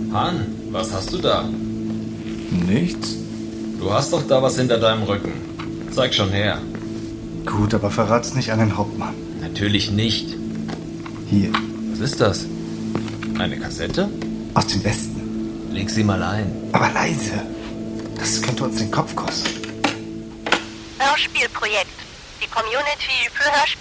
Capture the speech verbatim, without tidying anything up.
Han, was hast du da? Nichts. Du hast doch da was hinter deinem Rücken. Zeig schon her. Gut, aber verrat's nicht an den Hauptmann. Natürlich nicht. Hier, Was ist das? Eine Kassette? aus dem Westen. Leg sie mal ein. Aber leise. Das könnte uns den Kopf kosten. Hörspielprojekt. Die Community für Hörspiele.